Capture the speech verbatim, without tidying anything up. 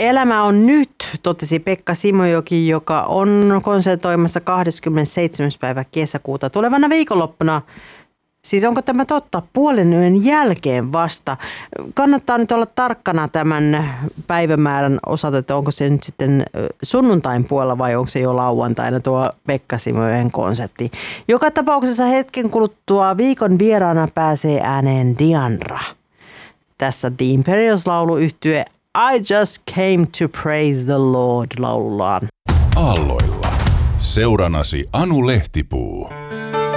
Elämä on nyt, totesi Pekka Simojoki, joka on konsertoimassa kahdeskymmenesseitsemäs päivä kesäkuuta tulevana viikonloppuna. Siis onko tämä totta? Puolen yön jälkeen vasta. Kannattaa nyt olla tarkkana tämän päivämäärän osalta, että onko se nyt sitten sunnuntain puolella vai onko se jo lauantaina tuo Pekka Simojoen konsertti. Joka tapauksessa hetken kuluttua viikon vieraana pääsee ääneen Diandra. Tässä The Imperials-lauluyhtye I Just Came to Praise the Lord -laulullaan. Aalloilla. Seuranasi Anu Lehtipuu.